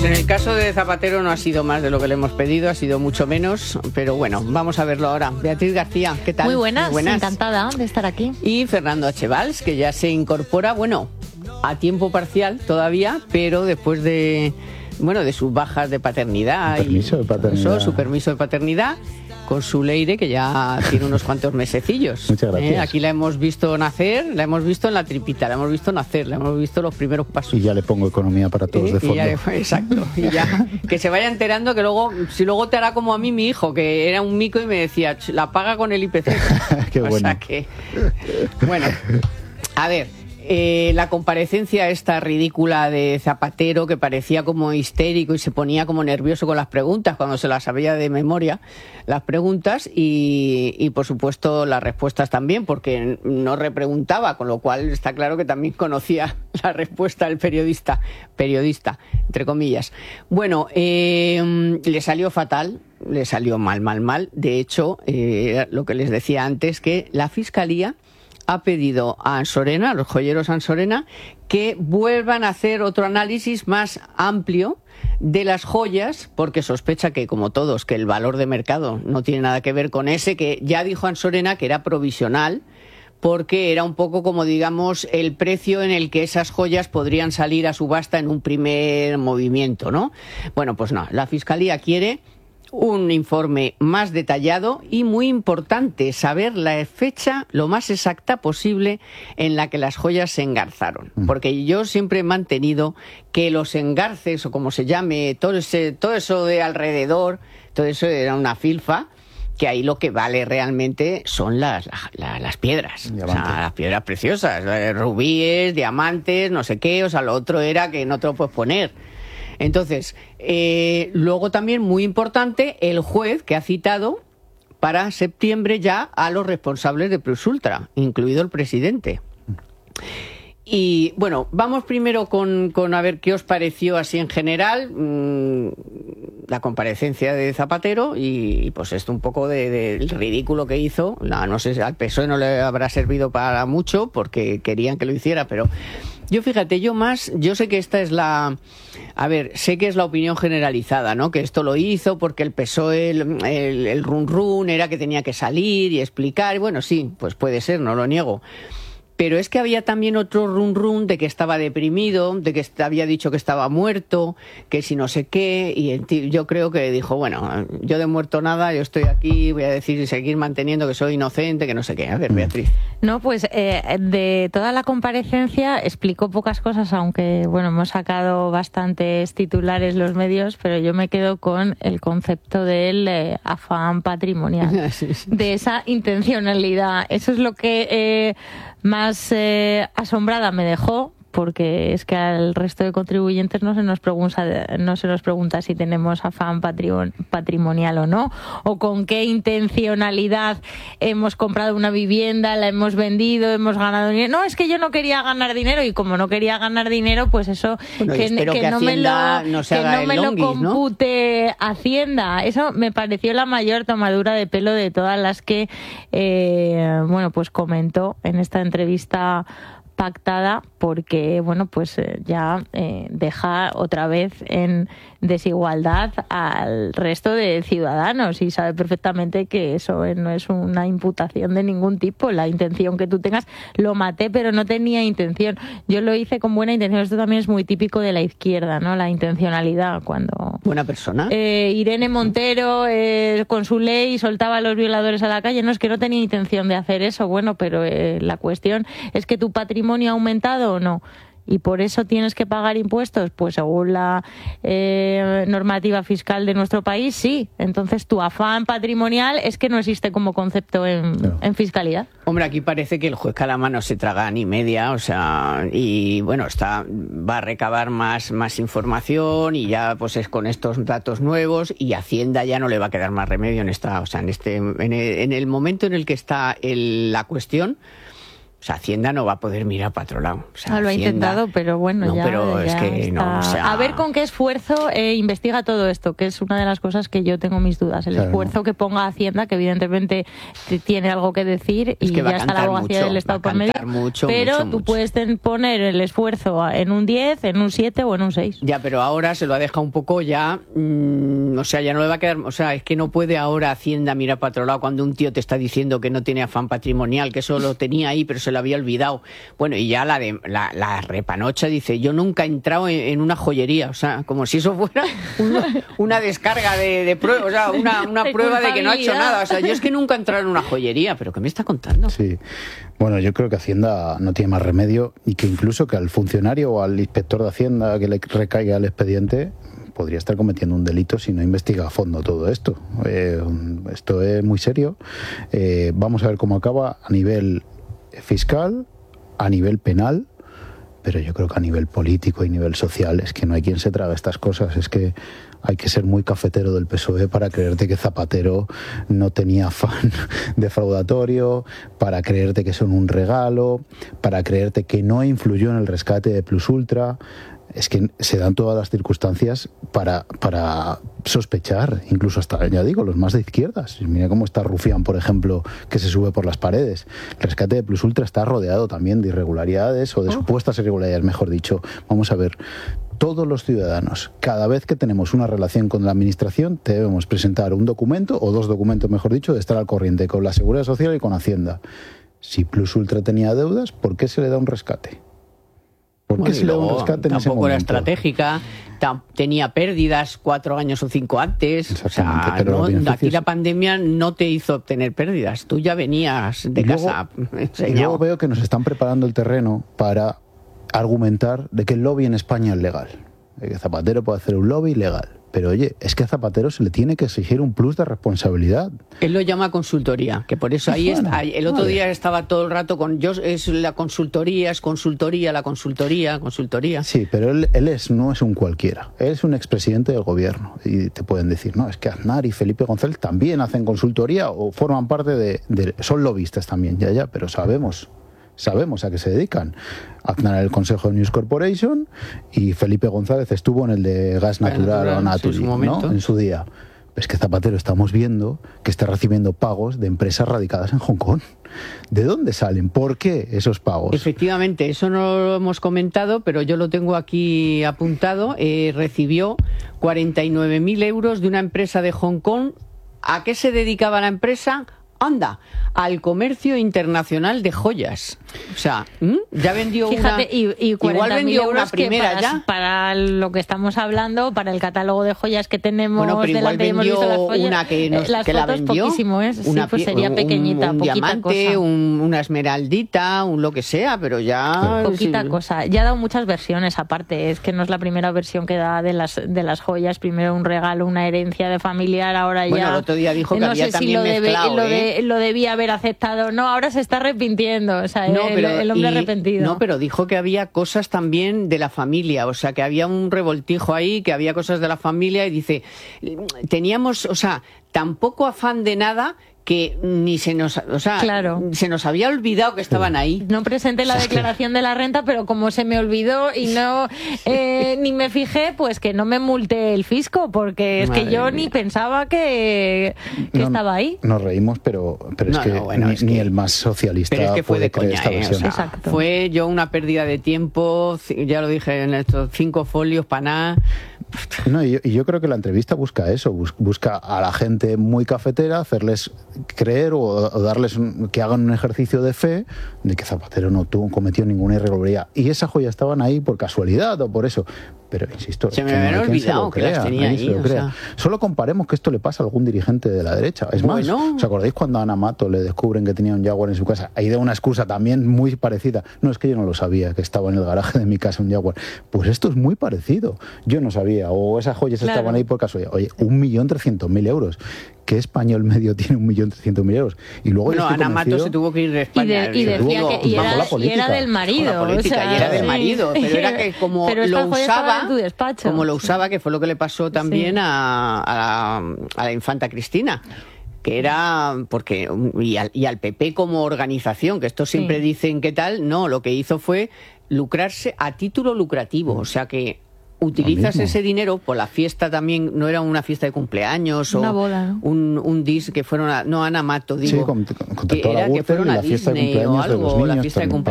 Pues en el caso de Zapatero no ha sido más de lo que le hemos pedido, ha sido mucho menos, pero bueno, vamos a verlo ahora. Beatriz García, ¿qué tal? Muy buenas, encantada de estar aquí. Y Fernando H. Valls, que ya se incorpora, bueno, a tiempo parcial todavía, pero después de sus bajas de paternidad. Su permiso de paternidad, con su Leire, que ya tiene unos cuantos mesecillos. Muchas gracias. Aquí la hemos visto nacer, la hemos visto en la tripita, la hemos visto nacer, la hemos visto los primeros pasos. Y ya le pongo economía para todos de fondo. Exacto. Y ya, que se vaya enterando que luego te hará como a mí mi hijo, que era un mico y me decía, la paga con el IPC. Qué bueno. O sea que, bueno, a ver. La comparecencia esta ridícula de Zapatero, que parecía como histérico y se ponía como nervioso con las preguntas cuando se las sabía de memoria, las preguntas, y por supuesto las respuestas también, porque no repreguntaba, con lo cual está claro que también conocía la respuesta del periodista, entre comillas. Bueno, le salió fatal, le salió mal. De hecho, lo que les decía antes, que la Fiscalía ha pedido a Ansorena, a los joyeros Ansorena, que vuelvan a hacer otro análisis más amplio de las joyas, porque sospecha que, como todos, que el valor de mercado no tiene nada que ver con ese, que ya dijo Ansorena que era provisional, porque era un poco como, digamos, el precio en el que esas joyas podrían salir a subasta en un primer movimiento, ¿no? Bueno, pues no, la Fiscalía quiere un informe más detallado y, muy importante, saber la fecha lo más exacta posible en la que las joyas se engarzaron. Porque yo siempre he mantenido que los engarces, o como se llame, todo eso de alrededor, todo eso era una filfa, que ahí lo que vale realmente son las piedras, o sea, las piedras preciosas, rubíes, diamantes, no sé qué, o sea, lo otro era que no te lo puedes poner. Entonces, luego también, muy importante, el juez que ha citado para septiembre ya a los responsables de Plusultra, incluido el presidente. Y bueno, vamos primero con a ver qué os pareció así en general la comparecencia de Zapatero y pues esto un poco del ridículo que hizo. No sé, al PSOE no le habrá servido para mucho porque querían que lo hiciera, pero yo sé que esta es sé que es la opinión generalizada, ¿no? Que esto lo hizo porque el PSOE, el run era que tenía que salir y explicar. Bueno, sí, pues puede ser, no lo niego. Pero es que había también otro run de que estaba deprimido, de que había dicho que estaba muerto, que si no sé qué, y yo creo que dijo, bueno, yo de muerto nada, yo estoy aquí, voy a decir y seguir manteniendo que soy inocente, que no sé qué. A ver, Beatriz. No, pues de toda la comparecencia explicó pocas cosas, aunque bueno, hemos sacado bastantes titulares los medios, pero yo me quedo con el concepto del afán patrimonial, sí. De esa intencionalidad. Eso es lo que más asombrada me dejó, porque es que al resto de contribuyentes no se nos pregunta si tenemos afán patrimonial o no, o con qué intencionalidad hemos comprado una vivienda, la hemos vendido, hemos ganado dinero. No, es que yo no quería ganar dinero, y como no quería ganar dinero, pues eso, bueno, que no me lo compute, ¿no? Hacienda. Eso me pareció la mayor tomadura de pelo de todas las que pues comentó en esta entrevista pactada, porque bueno, pues ya deja otra vez en desigualdad al resto de ciudadanos, y sabe perfectamente que eso no es una imputación de ningún tipo. La intención que tú tengas, lo maté pero no tenía intención, yo lo hice con buena intención. Esto también es muy típico de la izquierda, ¿no? La intencionalidad. Cuando buena persona Irene Montero con su ley soltaba a los violadores a la calle, no, es que no tenía intención de hacer eso. Bueno, pero la cuestión es que tu patrimonio ha aumentado o no, y por eso tienes que pagar impuestos, pues según la normativa fiscal de nuestro país, sí. Entonces tu afán patrimonial es que no existe como concepto en fiscalidad. Hombre, aquí parece que el juez Calamá no se traga ni media, o sea, y bueno, va a recabar más información, y ya pues es con estos datos nuevos, y Hacienda ya no le va a quedar más remedio en el momento en el que está la cuestión. O sea, Hacienda no va a poder mirar para otro lado. O sea, lo ha intentado, pero bueno, no, ya. Pero es que está. no, o sea... A ver con qué esfuerzo investiga todo esto, que es una de las cosas que yo tengo mis dudas. El esfuerzo que ponga Hacienda, que evidentemente tiene algo que decir y ya está la abogacía del Estado por medio. Pero tú puedes poner el esfuerzo en un 10, en un 7 o en un 6. Ya, pero ahora se lo ha dejado un poco ya. O sea, ya no le va a quedar. O sea, es que no puede ahora Hacienda mirar para otro lado cuando un tío te está diciendo que no tiene afán patrimonial, que eso lo tenía ahí, pero se lo había olvidado. Bueno, y ya la repanocha dice, yo nunca he entrado en una joyería, o sea, como si eso fuera una descarga de prueba, o sea, una prueba de que no ha hecho nada. O sea, yo es que nunca he entrado en una joyería, pero ¿qué me está contando? Sí, bueno, yo creo que Hacienda no tiene más remedio y que incluso que al funcionario o al inspector de Hacienda que le recaiga el expediente podría estar cometiendo un delito si no investiga a fondo todo esto. Esto es muy serio. Vamos a ver cómo acaba a nivel fiscal, a nivel penal, pero yo creo que a nivel político y nivel social es que no hay quien se traga estas cosas. Es que hay que ser muy cafetero del PSOE para creerte que Zapatero no tenía afán defraudatorio, para creerte que son un regalo, para creerte que no influyó en el rescate de Plus Ultra. Es que se dan todas las circunstancias para sospechar, incluso hasta, ya digo, los más de izquierdas. Mira cómo está Rufián, por ejemplo, que se sube por las paredes. El rescate de Plus Ultra está rodeado también de irregularidades o de supuestas irregularidades, mejor dicho. Vamos a ver, todos los ciudadanos, cada vez que tenemos una relación con la administración, debemos presentar un documento, o 2 documentos, mejor dicho, de estar al corriente con la Seguridad Social y con Hacienda. Si Plus Ultra tenía deudas, ¿por qué se le da un rescate? ¿Por qué se le da un rescate en ese momento? Tampoco era estratégica, tenía pérdidas 4 años o 5 antes. O sea, pero aquí la pandemia no te hizo obtener pérdidas. Tú ya venías de casa enseñado. Y luego veo que nos están preparando el terreno para argumentar de que el lobby en España es legal. De que Zapatero puede hacer un lobby legal. Pero oye, es que a Zapatero se le tiene que exigir un plus de responsabilidad. Él lo llama consultoría, que por eso ahí está. El otro día estaba todo el rato con es la consultoría, la consultoría. Sí, pero él no es un cualquiera. Él es un expresidente del gobierno. Y te pueden decir, no, es que Aznar y Felipe González también hacen consultoría o forman parte son lobistas también, ya, pero sabemos a qué se dedican. Aznar en el Consejo de News Corporation y Felipe González estuvo en el de Gas Natural o Naturgy, ¿no? En su día. Es que Zapatero estamos viendo que está recibiendo pagos de empresas radicadas en Hong Kong. ¿De dónde salen? ¿Por qué esos pagos? Efectivamente, eso no lo hemos comentado, pero yo lo tengo aquí apuntado. Recibió 49.000 euros de una empresa de Hong Kong. ¿A qué se dedicaba la empresa? Anda, al comercio internacional de joyas. O sea, ya vendió Fíjate, igual vendió una primera ya. Para lo que estamos hablando, para el catálogo de joyas que tenemos delante, hemos visto las joyas. Una las que fotos la vendió, poquísimo, ¿eh? Sí, pues sería pequeñita, un poquita diamante, cosa. Una esmeraldita, un lo que sea, pero ya... Poquita cosa. Ya ha dado muchas versiones aparte. Es que no es la primera versión que da de las joyas. Primero un regalo, una herencia de familiar, ahora ya... Bueno, el otro día dijo que había también mezclado, lo debía haber aceptado. No, ahora se está arrepintiendo. O sea, el hombre arrepentido. No, pero dijo que había cosas también de la familia. O sea, que había un revoltijo ahí, que había cosas de la familia. Y dice, teníamos, o sea, tampoco afán de nada, que ni se nos, o sea, claro, se nos había olvidado que estaban ahí. No presenté la declaración de la renta, pero como se me olvidó y no ni me fijé, pues que no me multe el fisco, porque es que yo ni pensaba que estaba ahí. Nos reímos, pero es que ni el más socialista pero es que fue puede de creer coña, esta versión. O sea, fue yo una pérdida de tiempo, ya lo dije en estos 5 folios para nada. No, y yo creo que la entrevista busca eso, busca a la gente muy cafetera, hacerles creer o darles que hagan un ejercicio de fe de que Zapatero no cometió ninguna irregularidad. Y esas joyas estaban ahí por casualidad o por eso. Pero, insisto, se me había olvidado que las tenía ahí. O sea. Solo comparemos que esto le pasa a algún dirigente de la derecha. Es más, ¿os acordáis cuando a Ana Mato le descubren que tenía un Jaguar en su casa? Ahí da una excusa también muy parecida. No, es que yo no lo sabía, que estaba en el garaje de mi casa un Jaguar. Pues esto es muy parecido. Yo no sabía. O esas joyas estaban ahí por casualidad. Oye, 1.300.000 euros. ¿Qué español medio tiene 1.300.000 euros? Y luego Ana Mato se tuvo que ir de España. Y decía que era del marido. Y era del marido. Pero era que como lo usaba... Como lo usaba, que fue lo que le pasó también a la infanta Cristina. que era porque y al PP como organización, que esto siempre dicen que tal, no, lo que hizo fue lucrarse a título lucrativo, o sea que utilizas ese dinero por la fiesta también, no era una fiesta de cumpleaños una o boda, ¿no? un dis que fueron a Ana Mato, digo, Sí, con que toda era la que fueron a la fiesta de Disney o cumpleaños de los algo, la niños fiesta de también.